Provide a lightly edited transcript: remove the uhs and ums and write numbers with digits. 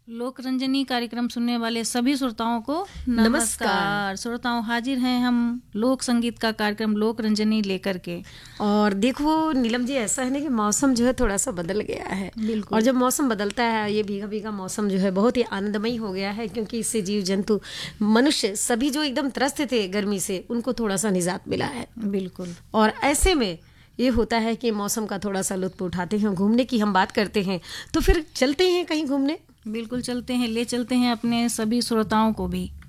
लोक रंजनी कार्यक्रम सुनने वाले सभी श्रोताओं को नमस्कार। श्रोताओं, हाजिर हैं हम लोक संगीत का कार्यक्रम लोक रंजनी लेकर के। और देखो नीलम जी, ऐसा है ना कि मौसम जो है थोड़ा सा बदल गया है। बिल्कुल। और जब मौसम बदलता है, ये भीगा भीगा मौसम जो है बहुत ही आनंदमयी हो गया है, क्योंकि इससे जीव जंतु, मनुष्य सभी जो एकदम त्रस्त थे गर्मी से, उनको थोड़ा सा निजात मिला है। बिल्कुल। और ऐसे में ये होता है कि मौसम का थोड़ा सा लुत्फ उठाते हैं। घूमने की हम बात करते हैं तो फिर चलते हैं कहीं घूमने। बिल्कुल चलते हैं, ले चलते हैं अपने सभी श्रोताओं को भी।